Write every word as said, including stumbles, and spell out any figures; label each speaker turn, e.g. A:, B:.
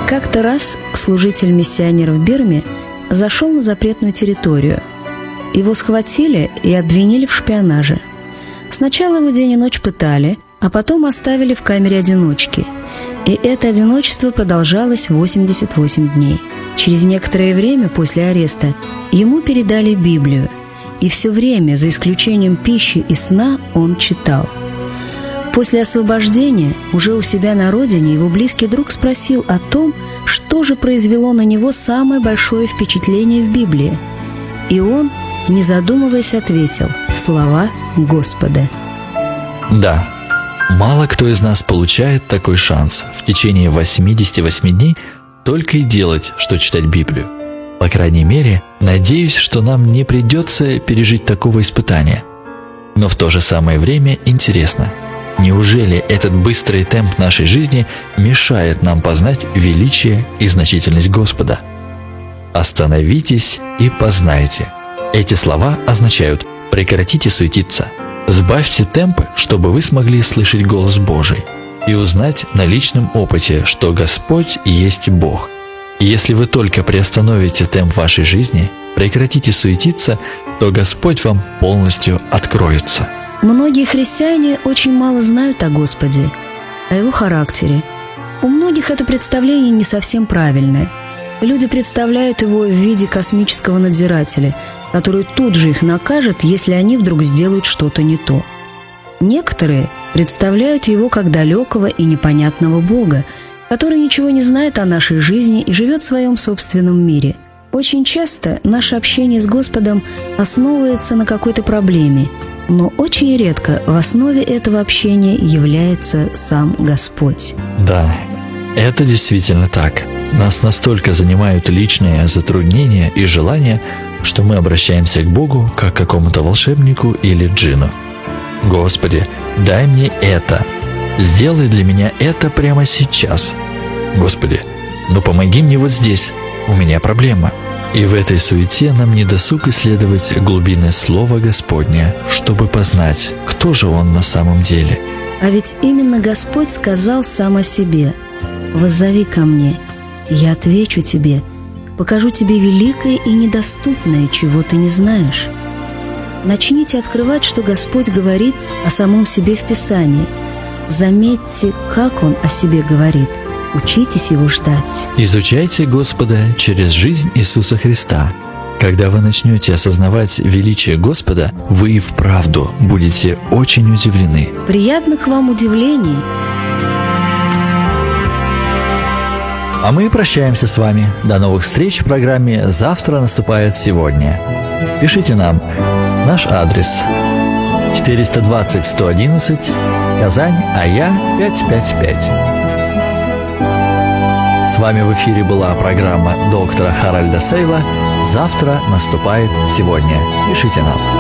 A: Как-то раз служитель-миссионер в Бирме зашел на запретную территорию. Его схватили и обвинили в шпионаже. Сначала его день и ночь пытали, а потом оставили в камере одиночки. И это одиночество продолжалось восемьдесят восемь дней. Через некоторое время после ареста ему передали Библию, и все время, за исключением пищи и сна, он читал. После освобождения, уже у себя на родине, его близкий друг спросил о том, что же произвело на него самое большое впечатление в Библии. И он, не задумываясь, ответил: слова Господа.
B: Да, мало кто из нас получает такой шанс в течение восьмидесяти восьми дней только и делать, что читать Библию. По крайней мере, надеюсь, что нам не придется пережить такого испытания. Но в то же самое время интересно, неужели этот быстрый темп нашей жизни мешает нам познать величие и значительность Господа? Остановитесь и познайте. Эти слова означают: прекратите суетиться, сбавьте темп, чтобы вы смогли слышать голос Божий и узнать на личном опыте, что Господь есть Бог. И если вы только приостановите темп вашей жизни, прекратите суетиться, то Господь вам полностью откроется.
A: Многие христиане очень мало знают о Господе, о Его характере. У многих это представление не совсем правильное. Люди представляют Его в виде космического надзирателя, который тут же их накажет, если они вдруг сделают что-то не то. Некоторые представляют Его как далекого и непонятного Бога, который ничего не знает о нашей жизни и живет в своем собственном мире. Очень часто наше общение с Господом основывается на какой-то проблеме, но очень редко в основе этого общения является сам Господь.
B: Да, это действительно так. Нас настолько занимают личные затруднения и желания, что мы обращаемся к Богу как к какому-то волшебнику или джинну. «Господи, дай мне это! Сделай для меня это прямо сейчас! Господи, ну помоги мне вот здесь, у меня проблема!» И в этой суете нам не досуг исследовать глубины Слова Господня, чтобы познать, кто же Он на самом деле.
A: А ведь именно Господь сказал сам о себе: «Воззови ко мне, я отвечу тебе, покажу тебе великое и недоступное, чего ты не знаешь». Начните открывать, что Господь говорит о самом себе в Писании. Заметьте, как Он о себе говорит. Учитесь Его ждать.
B: Изучайте Господа через жизнь Иисуса Христа. Когда вы начнете осознавать величие Господа, вы и вправду будете очень удивлены.
A: Приятных вам удивлений!
B: А мы прощаемся с вами. До новых встреч в программе «Завтра наступает сегодня». Пишите нам. Наш адрес: четыреста двадцать сто одиннадцать, Казань, АЯ пятьсот пятьдесят пять. С вами в эфире была программа доктора Харальда Сейла «Завтра наступает сегодня». Пишите нам.